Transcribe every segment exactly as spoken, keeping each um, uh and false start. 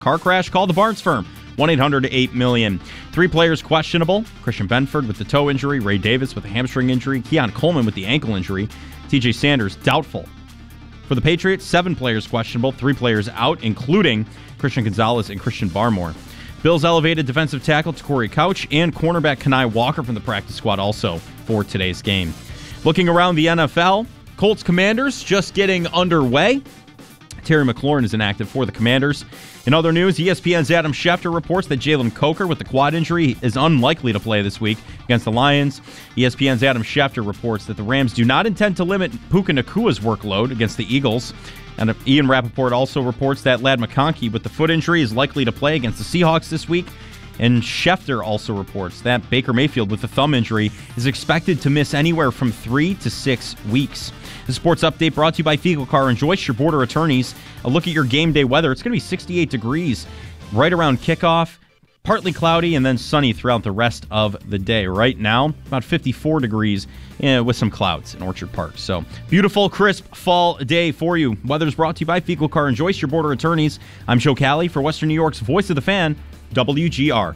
Car crash? Call the Barnes firm. one eight hundred eight million. Three players questionable. Christian Benford with the toe injury. Ray Davis with the hamstring injury. Keon Coleman with the ankle injury. T J Sanders doubtful. For the Patriots, seven players questionable. Three players out, including Christian Gonzalez and Christian Barmore. Bills elevated defensive tackle Corey Couch and cornerback Kenai Walker from the practice squad also for today's game. Looking around the N F L, Colts Commanders just getting underway. Terry McLaurin is inactive for the Commanders. In other news, E S P N's Adam Schefter reports that Jalen Coker with the quad injury is unlikely to play this week against the Lions. E S P N's Adam Schefter reports that the Rams do not intend to limit Puka Nakua's workload against the Eagles. And Ian Rappaport also reports that Ladd McConkey with the foot injury is likely to play against the Seahawks this week. And Schefter also reports that Baker Mayfield with the thumb injury is expected to miss anywhere from three to six weeks. The sports update brought to you by Fiegel Car and Joyce, your border attorneys. A look at your game day weather. It's going to be sixty-eight degrees right around kickoff. Partly cloudy and then sunny throughout the rest of the day. Right now, about fifty-four degrees eh, with some clouds in Orchard Park. So, beautiful, crisp fall day for you. Weather's brought to you by Fiegel Car and Joyce, your border attorneys. I'm Joe Cali for Western New York's Voice of the Fan, W G R.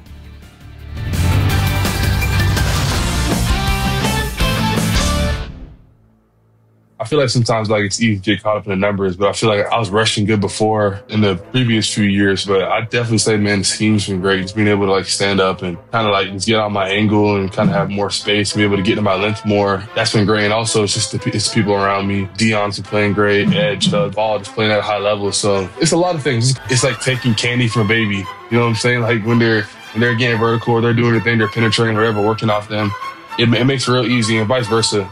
I feel like sometimes like it's easy to get caught up in the numbers, but I feel like I was rushing good before in the previous few years. But I definitely say, man, the scheme's been great. Just being able to like stand up and kind of like just get on my angle and kind of have more space, be able to get to my length more. That's been great. And also it's just the it's people around me. Deion's been playing great. Edge, the ball just playing at a high level. So it's a lot of things. It's like taking candy from a baby. You know what I'm saying? Like when they're when they're getting vertical, or they're doing their thing, they're penetrating, whatever, working off them. It, it makes it real easy, and vice versa.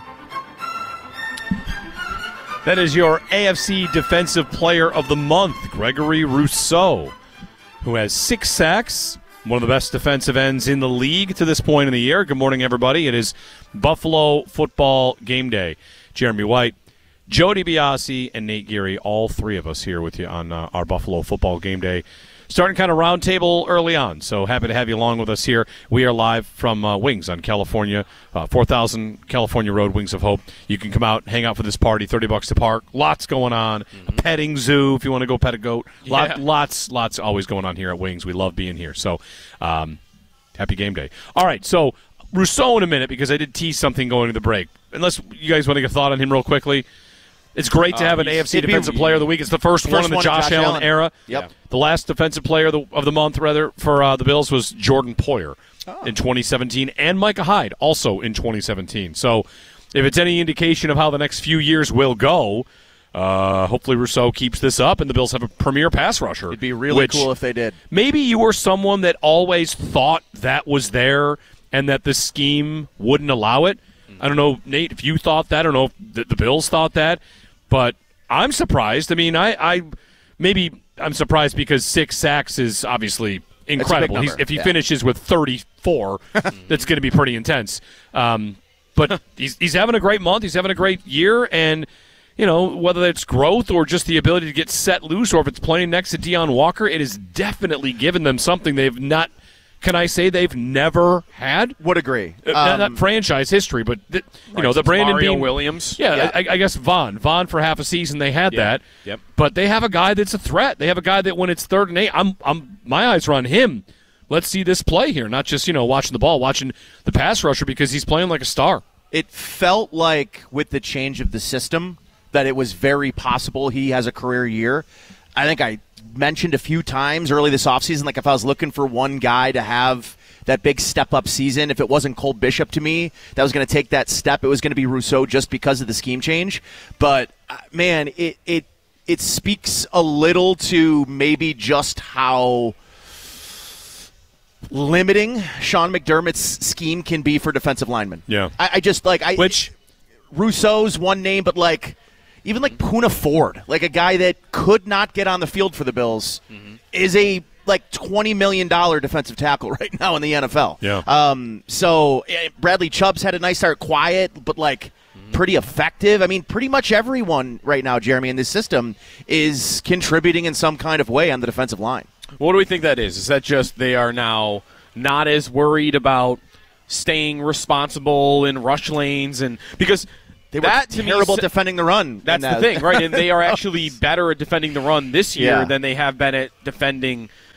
That is your A F C Defensive Player of the Month, Gregory Rousseau, who has six sacks, one of the best defensive ends in the league to this point in the year. Good morning, everybody. It is Buffalo football game day. Jeremy White, Joe DiBiase, and Nate Geary, all three of us here with you on uh, our Buffalo football game day. Starting kind of roundtable early on, so happy to have you along with us here. We are live from uh, Wings on California, uh, four thousand California Road, Wings of Hope. You can come out, hang out for this party, thirty bucks to park. Lots going on. Mm-hmm. A petting zoo if you want to go pet a goat. Lot, yeah. Lots, lots always going on here at Wings. We love being here. So um, happy game day. All right, so Rousseau in a minute because I did tease something going to the break. Unless you guys want to get a thought on him real quickly. It's great to have an uh, A F C Defensive be, Player of the Week. It's the first, first one in the one Josh, Josh Allen, Allen era. Yep. The last Defensive Player of the, of the Month, rather, for uh, the Bills was Jordan Poyer oh. in twenty seventeen, and Micah Hyde also in twenty seventeen. So if it's any indication of how the next few years will go, uh, hopefully Rousseau keeps this up, and the Bills have a premier pass rusher. It'd be really cool if they did. Maybe you were someone that always thought that was there and that the scheme wouldn't allow it. Mm-hmm. I don't know, Nate, if you thought that. I don't know if the, the Bills thought that. But I'm surprised. I mean, I, I maybe I'm surprised because six sacks is obviously incredible. He's, if he yeah. finishes with thirty-four, that's going to be pretty intense. Um, but he's he's having a great month. He's having a great year, and you know whether it's growth or just the ability to get set loose, or if it's playing next to Deion Walker, it has definitely given them something they've not. Can I say they've never had? Would agree. Uh, um, not franchise history, but the, you right, know the Brandon Mario Bean Williams. Yeah, yeah. I, I guess Vaughn. Vaughn for half a season they had yeah. that. Yep. But they have a guy that's a threat. They have a guy that when it's third and eight, I'm I'm my eyes are on him. Let's see this play here, not just you know watching the ball, watching the pass rusher because he's playing like a star. It felt like with the change of the system that it was very possible he has a career year. I think I mentioned a few times early this offseason, like if I was looking for one guy to have that big step-up season, if it wasn't Cole Bishop to me, that was going to take that step, it was going to be Rousseau just because of the scheme change. But, uh, man, it, it it speaks a little to maybe just how limiting Sean McDermott's scheme can be for defensive linemen. Yeah. I, I just, like, I Which Rousseau's one name, but, like, even like Poona Ford, like a guy that could not get on the field for the Bills, mm-hmm. is a like twenty million dollars defensive tackle right now in the N F L. Yeah. Um, so Bradley Chubb's had a nice start, quiet, but like mm-hmm. pretty effective. I mean, pretty much everyone right now, Jeremy, in this system is contributing in some kind of way on the defensive line. What do we think that is? Is that just they are now not as worried about staying responsible in rush lanes and because – They were that, terrible me, defending the run. That's that. the thing, right? And they are actually better at defending the run this year yeah. than they have been at defending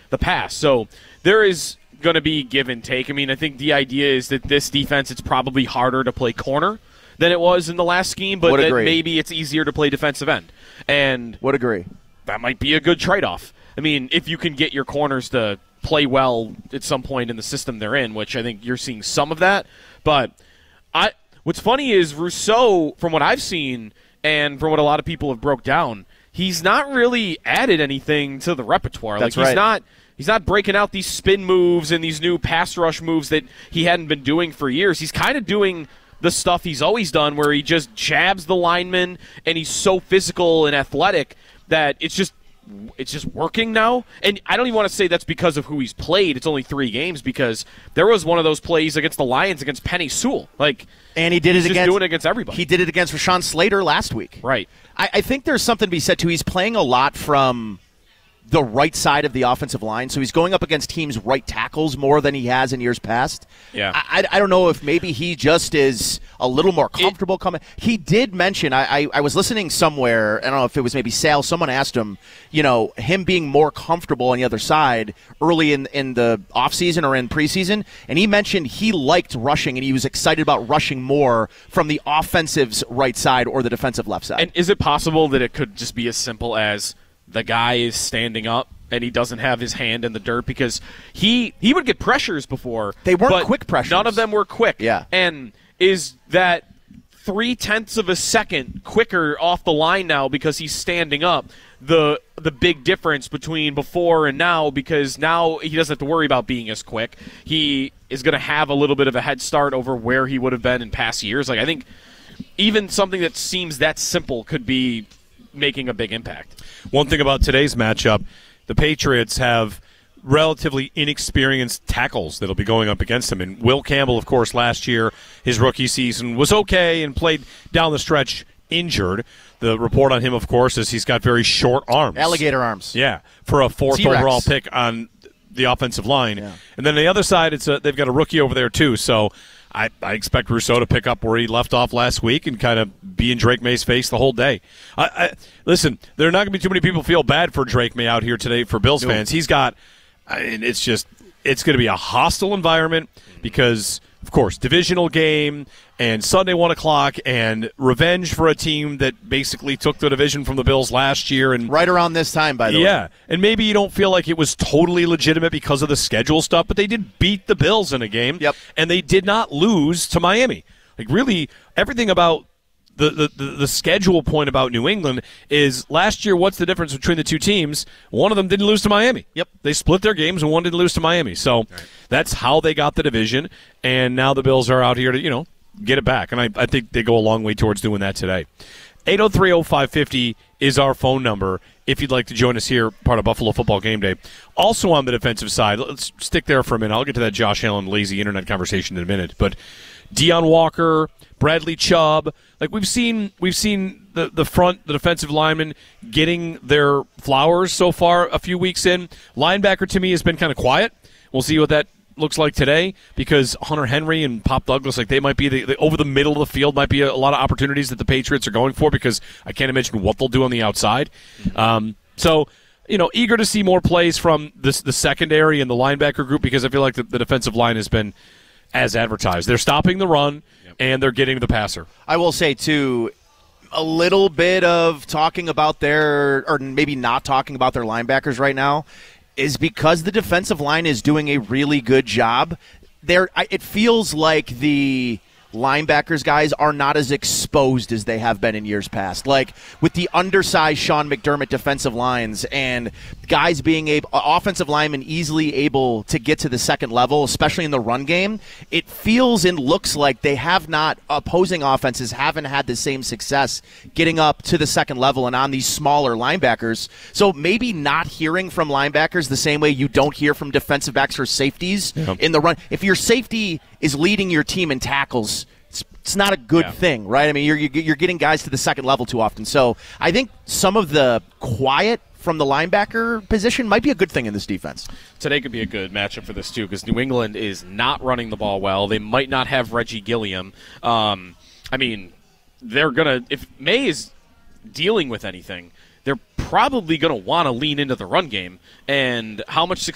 the pass. So there is going to be give and take. I mean, I think the idea is that this defense, it's probably harder to play corner than it was in the last scheme, but that maybe it's easier to play defensive end. And would agree. That might be a good trade-off. I mean, if you can get your corners to play well at some point in the system they're in, which I think you're seeing some of that. But I, what's funny is Rousseau, from what I've seen and from what a lot of people have broke down, he's not really added anything to the repertoire. That's like he's right. not he's not breaking out these spin moves and these new pass rush moves that he hadn't been doing for years. He's kind of doing the stuff he's always done where he just jabs the lineman and he's so physical and athletic that it's just it's just working now. And I don't even want to say that's because of who he's played. It's only three games because there was one of those plays against the Lions against Penei Sewell. Like, and he did it he's against just doing it against everybody. He did it against Rashawn Slater last week. Right. I, I think there's something to be said too. He's playing a lot from the right side of the offensive line, so he's going up against teams' right tackles more than he has in years past. Yeah, I, I, I don't know if maybe he just is a little more comfortable it, coming. He did mention, I, I, I was listening somewhere, I don't know if it was maybe Sal, someone asked him, you know, him being more comfortable on the other side early in, in the offseason or in preseason, and he mentioned he liked rushing and he was excited about rushing more from the offensive's right side or the defensive left side. And is it possible that it could just be as simple as the guy is standing up and he doesn't have his hand in the dirt? Because he he would get pressures before. They weren't but quick pressures. None of them were quick. Yeah. And is that three-tenths of a second quicker off the line now because he's standing up the the big difference between before and now, because now he doesn't have to worry about being as quick. He is going to have a little bit of a head start over where he would have been in past years. Like, I think even something that seems that simple could be making a big impact. One thing about today's matchup, the Patriots have relatively inexperienced tackles that'll be going up against them. And Will Campbell, of course, last year, his rookie season, was okay and played down the stretch injured. The report on him, of course, is he's got very short arms. Alligator arms. Yeah, for a fourth T-Rex. overall pick on the offensive line. Yeah. And then the other side, it's a, they've got a rookie over there, too. So I, I expect Rousseau to pick up where he left off last week and kind of be in Drake May's face the whole day. I, I, listen, there are not going to be too many people feel bad for Drake May out here today for Bills nope. fans. He's got, I mean, it's just, it's going to be a hostile environment because, of course, divisional game and Sunday one o'clock and revenge for a team that basically took the division from the Bills last year. And right around this time, by the yeah, way. Yeah, and maybe you don't feel like it was totally legitimate because of the schedule stuff, but they did beat the Bills in a game. Yep. And they did not lose to Miami. Like, really, everything about the, the, the, the schedule point about New England is last year, what's the difference between the two teams? One of them didn't lose to Miami. Yep. They split their games, and one didn't lose to Miami. So right. That's how they got the division, and now the Bills are out here to, you know, get it back. And I, I think they go a long way towards doing that today. eight oh three oh five fifty is our phone number if you'd like to join us here, part of Buffalo Football Game Day. Also on the defensive side, let's stick there for a minute. I'll get to that Josh Allen lazy internet conversation in a minute. But Deion Walker, Bradley Chubb, like we've seen we've seen the, the front, the defensive linemen getting their flowers so far a few weeks in. Linebacker to me has been kind of quiet. We'll see what that looks like today, because Hunter Henry and Pop Douglas, like they might be the, the over the middle of the field, might be a, a lot of opportunities that the Patriots are going for, because I can't imagine what they'll do on the outside. Mm-hmm. Um, so, you know, eager to see more plays from this the secondary and the linebacker group, because I feel like the, the defensive line has been as advertised. They're stopping the run, yep. and they're getting the passer. I will say, too, a little bit of talking about their, or maybe not talking about their linebackers right now, is because the defensive line is doing a really good job. There, it feels like the linebackers guys are not as exposed as they have been in years past. Like with the undersized Sean McDermott defensive lines and guys being able, offensive linemen easily able to get to the second level, especially in the run game, it feels and looks like they have not, opposing offenses haven't had the same success getting up to the second level and on these smaller linebackers. So maybe not hearing from linebackers the same way you don't hear from defensive backs or safeties yep. in the run. If your safety is leading your team in tackles, it's, it's not a good yeah. thing, right? I mean, you're you're getting guys to the second level too often. So I think some of the quiet from the linebacker position might be a good thing in this defense. Today could be a good matchup for this, too, because New England is not running the ball well. They might not have Reggie Gilliam. Um, I mean, they're going to – if May is dealing with anything, they're probably going to want to lean into the run game. And how much